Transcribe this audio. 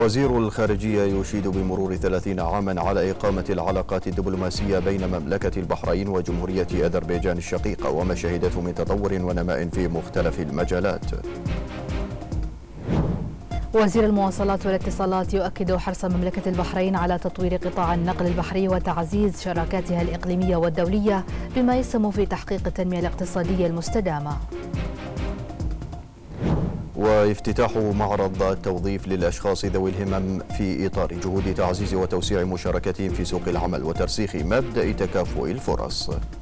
وزير الخارجية يشيد بمرور 30 عاما على إقامة العلاقات الدبلوماسية بين مملكة البحرين وجمهورية أذربيجان الشقيقة وما شهدته من تطور ونماء في مختلف المجالات. وزير المواصلات والاتصالات يؤكد حرص مملكة البحرين على تطوير قطاع النقل البحري وتعزيز شراكاتها الإقليمية والدولية بما يسهم في تحقيق التنمية الاقتصادية المستدامة. وافتتاح معرض التوظيف للأشخاص ذوي الهمم في إطار جهود تعزيز وتوسيع مشاركتهم في سوق العمل وترسيخ مبدأ تكافؤ الفرص.